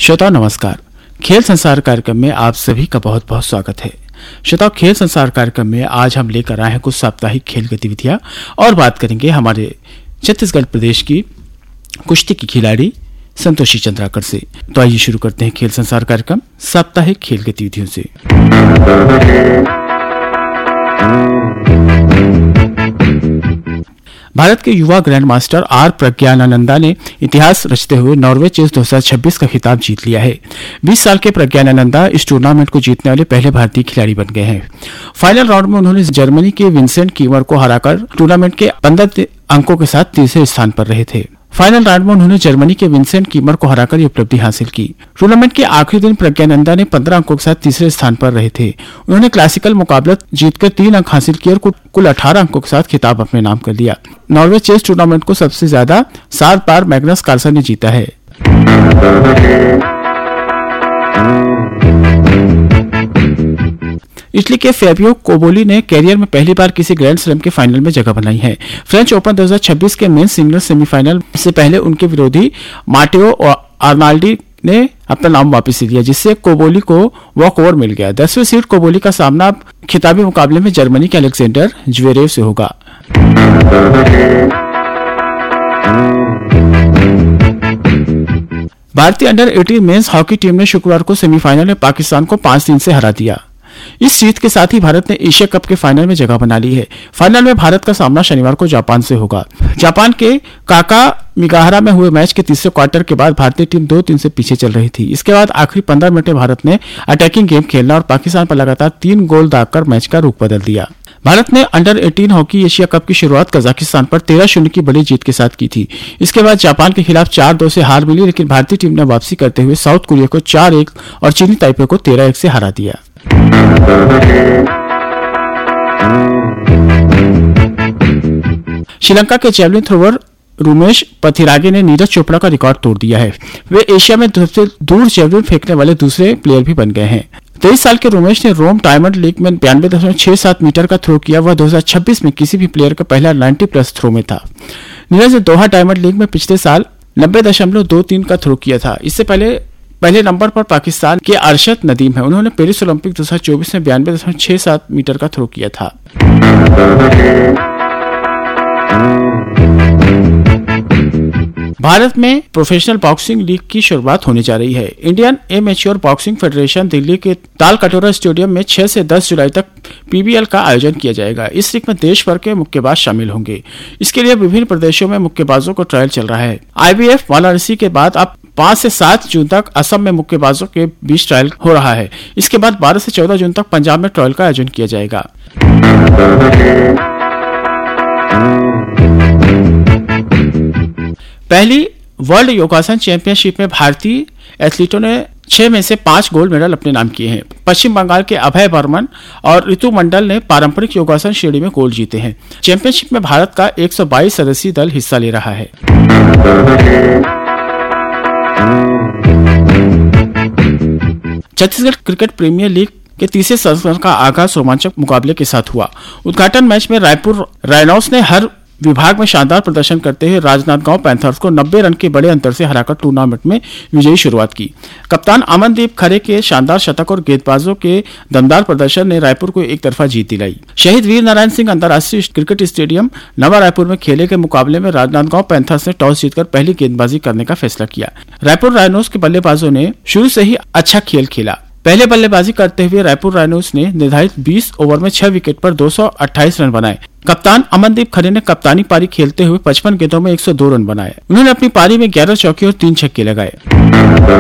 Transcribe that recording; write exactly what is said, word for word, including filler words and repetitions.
श्रोताओं नमस्कार। खेल संसार कार्यक्रम में आप सभी का बहुत बहुत स्वागत है। श्रोताओं, खेल संसार कार्यक्रम में आज हम लेकर आए हैं कुछ साप्ताहिक खेल गतिविधियां और बात करेंगे हमारे छत्तीसगढ़ प्रदेश की कुश्ती की खिलाड़ी संतोषी चंद्राकर से। तो आइए शुरू करते हैं खेल संसार कार्यक्रम साप्ताहिक खेल गतिविधियों से। भारत के युवा ग्रैंड मास्टर आर प्रज्ञानानंदा ने इतिहास रचते हुए नॉर्वे चेस दो हज़ार छब्बीस का खिताब जीत लिया है। बीस साल के प्रज्ञानानंदा इस टूर्नामेंट को जीतने वाले पहले भारतीय खिलाड़ी बन गए हैं। फाइनल राउंड में उन्होंने जर्मनी के विंसेंट कीमर को हराकर टूर्नामेंट के पंद्रह अंकों के साथ तीसरे स्थान पर रहे थे। फाइनल राउंड में उन्होंने जर्मनी के विंसेंट कीमर को हराकर ये उपलब्धि हासिल की। टूर्नामेंट के आखिरी दिन प्रज्ञानंदा ने पंद्रह अंकों के साथ तीसरे स्थान पर रहे थे। उन्होंने क्लासिकल मुकाबला जीतकर तीन अंक हासिल किए और कुल अठारह अंकों के साथ खिताब अपने नाम कर लिया। नॉर्वे चेस टूर्नामेंट को सबसे ज्यादा सात बार मैग्नस कार्लसन ने जीता है। इटली के फैबियो कोबोली ने कैरियर में पहली बार किसी ग्रैंड स्लैम के फाइनल में जगह बनाई है। फ्रेंच ओपन दो हज़ार छब्बीस के मेंस सिंगल्स सेमीफाइनल से पहले उनके विरोधी माटेओ आर्नाल्डी ने अपना नाम वापस लिया, जिससे कोबोली को वॉक ओवर मिल गया। दसवीं सीड कोबोली का सामना खिताबी मुकाबले में जर्मनी के अलेक्जेंडर ज्वेरेव से होगा। भारतीय अंडर अठारह मेंस हॉकी टीम ने शुक्रवार को सेमीफाइनल में पाकिस्तान को पांच तीन से हरा दिया। इस जीत के साथ ही भारत ने एशिया कप के फाइनल में जगह बना ली है। फाइनल में भारत का सामना शनिवार को जापान से होगा। जापान के काका मिगाहरा में हुए मैच के तीसरे क्वार्टर के बाद भारतीय टीम दो तीन से पीछे चल रही थी। इसके बाद आखिरी पंद्रह मिनट में भारत ने अटैकिंग गेम खेलना और पाकिस्तान पर लगातार तीन गोल दागकर मैच का रुख बदल दिया। भारत ने अंडर अठारह हॉकी एशिया कप की शुरुआत कजाकिस्तान पर तेरह शून्य की बड़ी जीत के साथ की थी। इसके बाद जापान के खिलाफ चार दो से हार मिली, लेकिन भारतीय टीम ने वापसी करते हुए साउथ कोरिया को चार एक और चीनी ताइपे को तेरह एक से हरा दिया। श्रीलंका के जैवलिन थ्रोवर रुमेश पथिरागे ने नीरज चोपड़ा का रिकॉर्ड तोड़ दिया है। वे एशिया में सबसे दूर जैवलिन फेंकने वाले दूसरे प्लेयर भी बन गए हैं। तेईस साल के रुमेश ने रोम डायमंड लीग में बयानबे दशमलव छह सात मीटर का थ्रो किया। वह दो हज़ार छब्बीस में किसी भी प्लेयर का पहला नब्बे प्लस थ्रो में था। नीरज ने दोहा डायमंड लीग में पिछले साल नब्बे दशमलव दो तीन का थ्रो किया था। इससे पहले पहले नंबर पर पाकिस्तान के अरशद नदीम है। उन्होंने पेरिस ओलंपिक दो हज़ार चौबीस में बयानबे दशमलव छह सात मीटर का थ्रो किया था। भारत में प्रोफेशनल बॉक्सिंग लीग की शुरुआत होने जा रही है। Indian amateur boxing federation Delhi के तालकटोरा स्टेडियम में छह से दस जुलाई तक पीबीएल का आयोजन किया जाएगा। इस लीग में देश भर के मुक्केबाज शामिल होंगे। इसके लिए विभिन्न प्रदेशों में मुक्केबाजों को ट्रायल चल रहा है। आईबीएफ वाराणसी के बाद अब पाँच से सात जून तक असम में मुक्केबाजों के बीच ट्रायल हो रहा है। इसके बाद बारह से चौदह जून तक पंजाब में ट्रायल का आयोजन किया जाएगा। पहली वर्ल्ड योगासन चैंपियनशिप में भारतीय एथलीटों ने छह में से पांच गोल्ड मेडल अपने नाम किए हैं। पश्चिम बंगाल के अभय बर्मन और ऋतु मंडल ने पारंपरिक योगासन श्रेणी में गोल्ड जीते हैं। चैंपियनशिप में भारत का एक सौ बाईस सदस्यीय दल हिस्सा ले रहा है। छत्तीसगढ़ क्रिकेट प्रीमियर लीग के तीसरे संस्करण का आगाज रोमांचक मुकाबले के साथ हुआ। उद्घाटन मैच में रायपुर राइनोस ने हर विभाग में शानदार प्रदर्शन करते हुए राजनांदगांव पैंथर्स को नब्बे रन के बड़े अंतर से हराकर टूर्नामेंट में विजयी शुरुआत की। कप्तान अमनदीप खरे के शानदार शतक और गेंदबाजों के दमदार प्रदर्शन ने रायपुर को एक तरफा जीत दिलाई। शहीद वीर नारायण सिंह अंतर्राष्ट्रीय क्रिकेट स्टेडियम नवा रायपुर में खेले गए मुकाबले में राजनांदगांव पैंथर्स ने टॉस जीतकर पहली गेंदबाजी करने का फैसला किया। रायपुर राइनोस के बल्लेबाजों ने शुरू से ही अच्छा खेल खेला। पहले बल्लेबाजी करते हुए रायपुर राइनोस ने निर्धारित बीस ओवर में छह विकेट पर दो सौ अट्ठाईस रन बनाए। कप्तान अमनदीप खरे ने कप्तानी पारी खेलते हुए पचपन गेंदों में एक सौ दो रन बनाए। उन्होंने अपनी पारी में ग्यारह चौके और तीन छक्के लगाए।